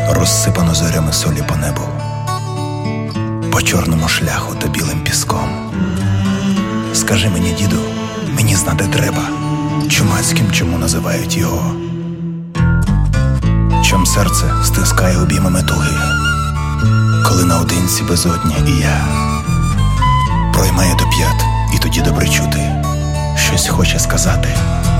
розсипано зорями солі по небу, по чорному шляху та білим піском. Скажи мені, діду, мені знати треба, чумацьким чому називають його? Чом серце стискає обіймами туги, коли наодинці безодня і я? Проймає до п'ят, і тоді добре чути, щось хоче сказати.